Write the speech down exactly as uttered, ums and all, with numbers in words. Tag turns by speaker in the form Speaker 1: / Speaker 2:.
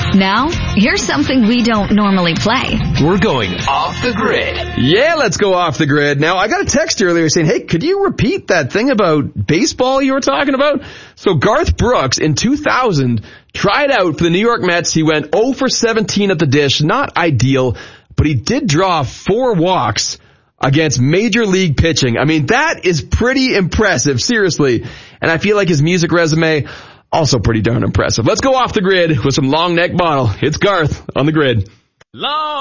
Speaker 1: Now, here's something we don't normally play.
Speaker 2: We're going off the grid.
Speaker 3: Yeah, let's go off the grid. Now, I got a text earlier saying, hey, could you repeat that thing about baseball you were talking about? So Garth Brooks in two thousand tried out for the New York Mets. He went oh for seventeen at the dish. Not ideal, but he did draw four walks against major league pitching. I mean, that is pretty impressive, seriously. And I feel like his music resume, also pretty darn impressive. Let's go off the grid with some long neck bottle. It's Garth on the grid.
Speaker 2: Long